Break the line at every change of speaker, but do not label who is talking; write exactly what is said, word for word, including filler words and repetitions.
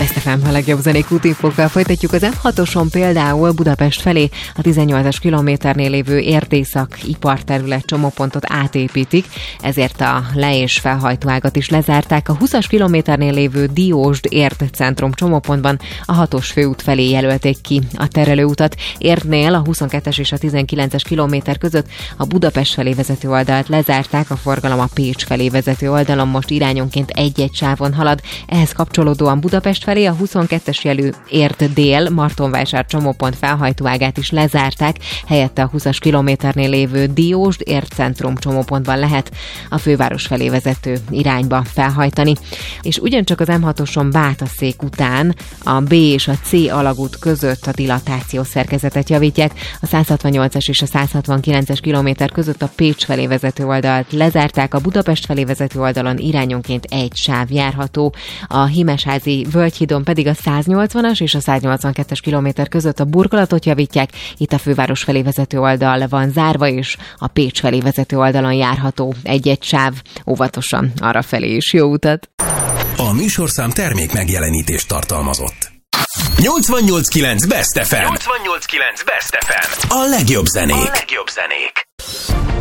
Best ef em a legjobb zenék útinfókkal folytatjuk. Az em hatoson például Budapest felé a tizennyolcas kilométernél lévő Erdészak iparterület csomópontot átépítik, ezért a le- és felhajtóágat is lezárták. A húszas kilométernél lévő Diósd Érd centrum csomópontban a hatos főút felé jelölték ki a terelőutat. Érdnél a huszonkettes és a tizenkilences kilométer között a Budapest felé vezető oldalt lezárták, a forgalom a Pécs felé vezető oldalon most irányonként egy-egy sávon halad. Ehhez kapcsolódóan Budapest felé a huszonkettes jelű Érd dél Martonvásár csomópont felhajtóágát is lezárták, helyette a húszas kilométernél lévő Diósd Érd centrum csomópontban lehet a főváros felé vezető irányba felhajtani. És ugyancsak az em hatoson Bátaszék után a B és a C alagút között a dilatációs szerkezetet javítják. A száz hatvannyolcas és a száz hatvankilences kilométer között a Pécs felé vezető oldalt lezárták, a Budapest felé vezető oldalon irányonként egy sáv járható. A Himesházi Völgyhídon pedig a száznyolcvanas és a száznyolcvankettes kilométer között a burkolatot javítják. Itt a főváros felé vezető oldal van zárva, és a Pécs felé vezető oldalon járható egy-egy sáv. Óvatosan arra felé is jó utat!
A műsorszám termék megjelenítést tartalmazott. nyolcvannyolc kilenc Best ef em. nyolcvannyolc kilenc Best ef em. A legjobb zenék. A legjobb zenék.